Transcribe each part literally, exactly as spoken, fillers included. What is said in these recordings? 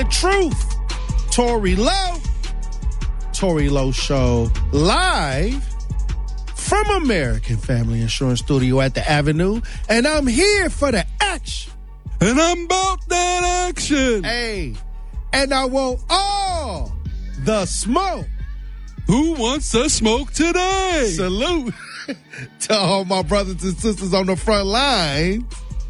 truth. Tory Lowe. Tory Lowe Show live from American Family Insurance Studio at the Avenue. And I'm here for the action. And I'm about that action. Hey, and I want all the smoke. Who wants the smoke today? Salute to all my brothers and sisters on the front line.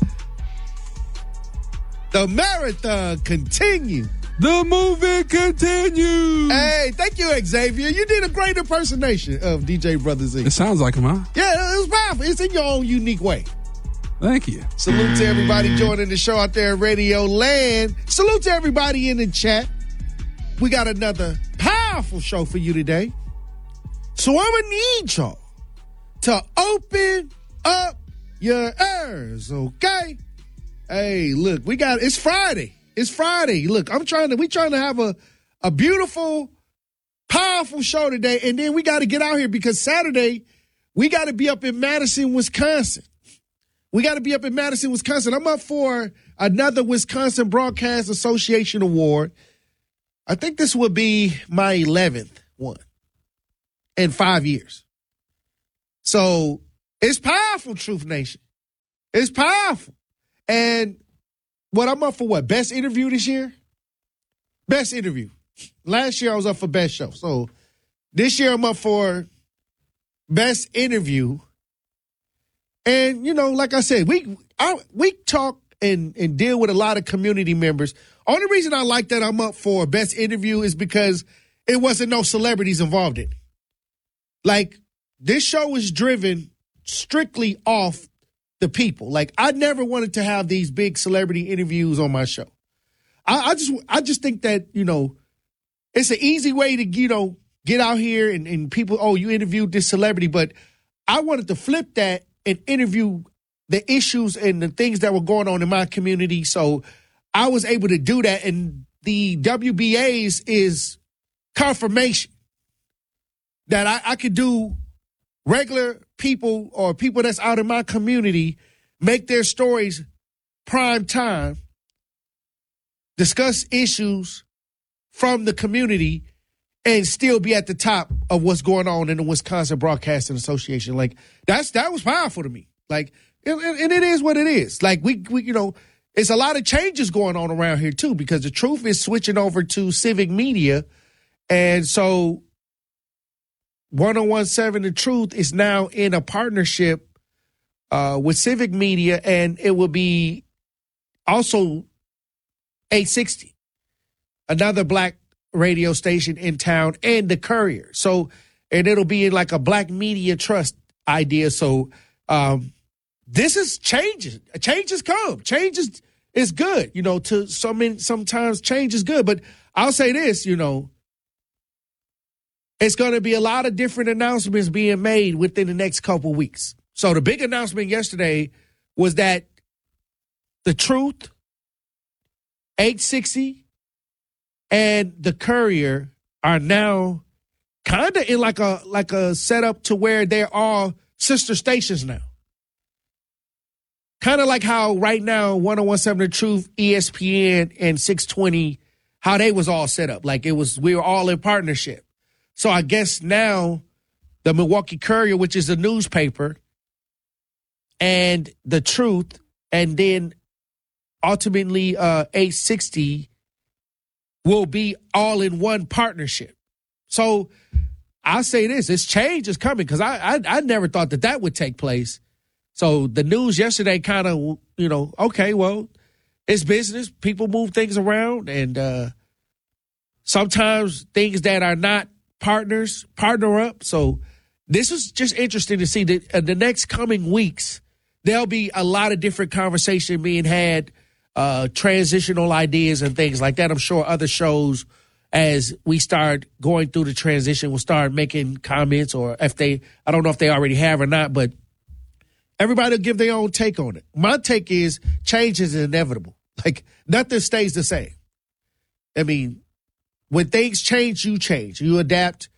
The marathon continues. The movie continues. Hey, thank you, Xavier. You did a great impersonation of D J Brother Z. It sounds like him, huh? Yeah, it was powerful. It's in your own unique way. Thank you. Salute to everybody joining the show out there in Radio Land. Salute to everybody in the chat. We got another powerful show for you today. So I'm going to need y'all to open up your ears, okay? Hey, look, we got, it's Friday. It's Friday. Look, I'm trying to, we trying to have a, a beautiful, powerful show today. And then we got to get out here because Saturday, we got to be up in Madison, Wisconsin. We got to be up in Madison, Wisconsin. I'm up for another Wisconsin Broadcast Association Award. I think this will be my eleventh one in five years. So it's powerful, Truth Nation. It's powerful. And what I'm up for what? Best interview this year? Best interview. Last year I was up for best show. So this year I'm up for best interview. And, you know, like I said, we I, we talk and, and deal with a lot of community members. Only reason I like that I'm up for best interview is because it wasn't no celebrities involved in it. Like, this show is driven strictly off the people. Like, I never wanted to have these big celebrity interviews on my show. I, I just I just think that, you know, it's an easy way to, you know, get out here and, and people, oh, you interviewed this celebrity. But I wanted to flip that and interview the issues and the things that were going on in my community. So I was able to do that. And the W B A's is confirmation that I, I could do regular people or people that's out in my community, make their stories prime time, discuss issues from the community, and still be at the top of what's going on in the Wisconsin Broadcasting Association. Like, that's that was powerful to me. Like, and, and it is what it is. Like, we, we, you know, it's a lot of changes going on around here, too, because the Truth is switching over to Civic Media. And so one oh one point seven The Truth is now in a partnership uh, with Civic Media, and it will be also eight sixty, another black radio station in town, and the Courier. So, and it'll be in like a black media trust idea. So, um, this is changes. Changes come. Change is, is good. You know, to so many, sometimes change is good. But I'll say this, you know, it's going to be a lot of different announcements being made within the next couple weeks. So the big announcement yesterday was that the Truth, eight sixty, and the Courier are now kind of in like a like a setup to where there are sister stations now. Kind of like how right now one oh one point seven The Truth, E S P N, and six twenty, how they was all set up. Like it was, we were all in partnership. So I guess now the Milwaukee Courier, which is a newspaper, and the Truth, and then ultimately uh, eight sixty will be all in one partnership. So I say this, this change is coming because I, I I never thought that that would take place. So the news yesterday kind of, you know, okay, well, it's business. People move things around, and uh, sometimes things that are not partners partner up. So this is just interesting to see that uh, the next coming weeks, there'll be a lot of different conversation being had, uh, transitional ideas and things like that. I'm sure other shows, as we start going through the transition, will start making comments, or if they, I don't know if they already have or not, but everybody will give their own take on it. My take is change is inevitable. Like, nothing stays the same. I mean, when things change, you change, you adapt.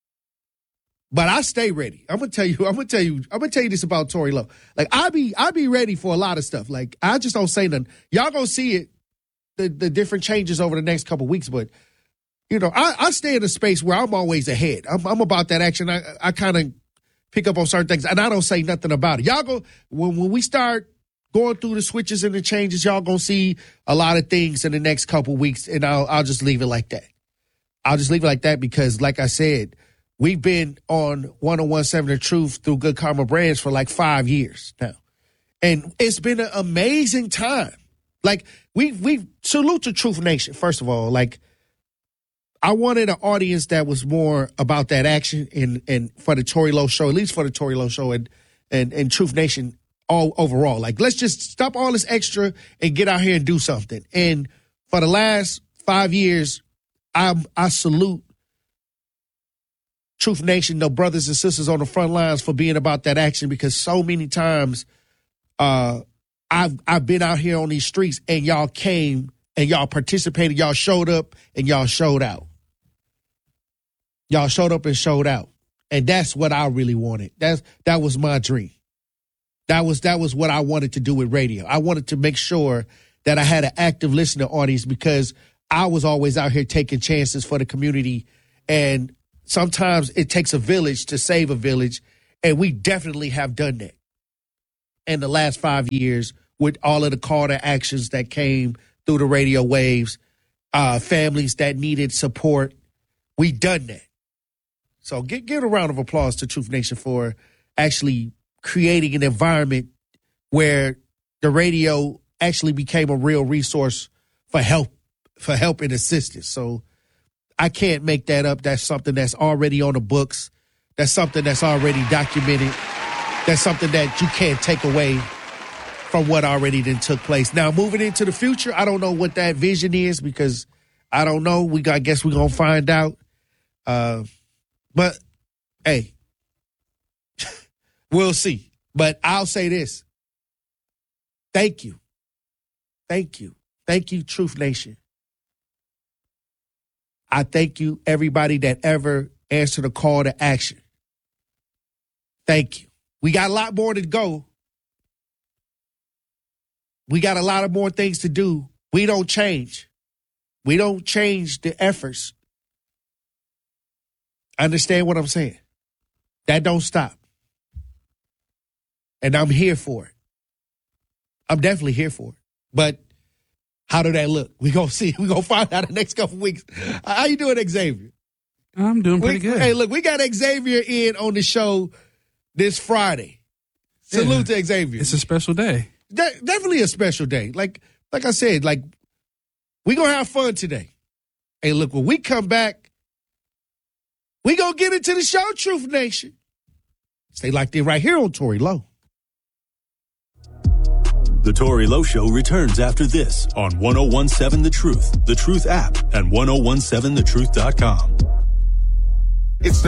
But I stay ready. I'm gonna tell you. I'm gonna tell you. I'm gonna tell you this about Tory Lowe. Like I be, I be ready for a lot of stuff. Like I just don't say nothing. Y'all gonna see it the, the different changes over the next couple weeks, but you know, I, I stay in a space where I'm always ahead. I'm, I'm about that action. I, I kind of pick up on certain things, and I don't say nothing about it. Y'all go when when we start going through the switches and the changes, y'all gonna see a lot of things in the next couple weeks, and I'll I'll just leave it like that. I'll just leave it like that because, like I said, we've been on one oh one point seven The Truth through Good Karma Brands for like five years now, and it's been an amazing time. Like we we salute to Truth Nation first of all, like. I wanted an audience that was more about that action and and for the Tory Lowe Show, at least for the Tory Lowe Show and and, and Truth Nation all overall. Like, let's just stop all this extra and get out here and do something. And for the last five years, I I salute Truth Nation, the brothers and sisters on the front lines for being about that action because so many times uh, I've I've been out here on these streets and y'all came and y'all participated, y'all showed up and y'all showed out. Y'all showed up and showed out. And that's what I really wanted. That's that was my dream. That was that was what I wanted to do with radio. I wanted to make sure that I had an active listener audience because I was always out here taking chances for the community. And sometimes it takes a village to save a village. And we definitely have done that in the last five years with all of the call to actions that came through the radio waves, uh, families that needed support. We done that. So give, give a round of applause to Truth Nation for actually creating an environment where the radio actually became a real resource for help, for help and assistance. So I can't make that up. That's something that's already on the books. That's something that's already documented. That's something that you can't take away from what already then took place. Now, moving into the future, I don't know what that vision is because I don't know. We got, I guess we're going to find out. Uh, but, hey, we'll see. But I'll say this. Thank you. Thank you. Thank you, Truth Nation. I thank you, everybody that ever answered a call to action. Thank you. We got a lot more to go. We got a lot of more things to do. We don't change. We don't change the efforts. Understand what I'm saying? That don't stop. And I'm here for it. I'm definitely here for it. But how do that look? We gonna see. We gonna find out in the next couple weeks. How you doing, Xavier? I'm doing pretty we, good. Hey, look, we got Xavier in on the show this Friday. Salute yeah, to Xavier. It's a special day. De- definitely a special day. Like, like I said, like we gonna have fun today. Hey, look, when we come back, we gonna get into the show, Truth Nation. Stay locked in right here on Tory Lowe. The Tory Lowe Show returns after this on one oh one seven The Truth, The Truth app, and ten seventeen the truth dot com. It's